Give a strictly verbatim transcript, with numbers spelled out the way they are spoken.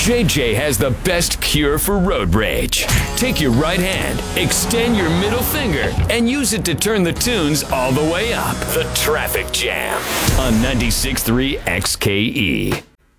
J J has the best cure for road rage. Take your right hand, extend your middle finger, and use it to turn the tunes all the way up. The Traffic Jam on ninety-six point three X K E.